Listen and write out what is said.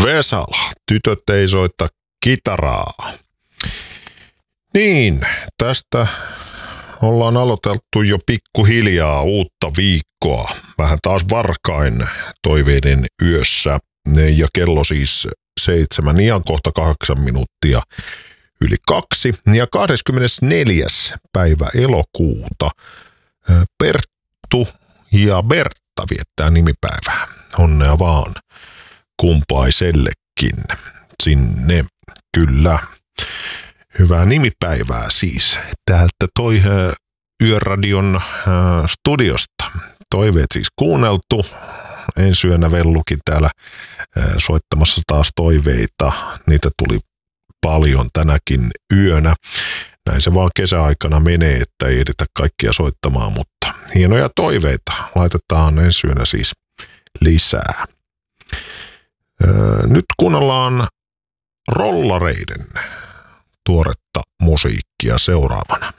Vesala, tytöt ei soita kitaraa. Niin, tästä ollaan aloiteltu jo pikkuhiljaa uutta viikkoa. Vähän taas varkain toiveiden yössä. Ja kello siis 7 ja kohta 8 minuuttia yli 2. Ja 24. päivä elokuuta Perttu ja Bertta viettää nimipäivää. Onnea vaan kumpaisellekin sinne. Kyllä. Hyvää nimipäivää siis täältä Yöradion studiosta. Toiveet siis kuunneltu. Ensi yönä Vellukin täällä soittamassa taas toiveita. Niitä tuli paljon tänäkin yönä. Näin se vaan kesäaikana menee, että ei edetä kaikkia soittamaan, mutta hienoja toiveita laitetaan ensi yönä siis lisää. Nyt kuunnellaan Rollareiden tuoretta musiikkia seuraavana.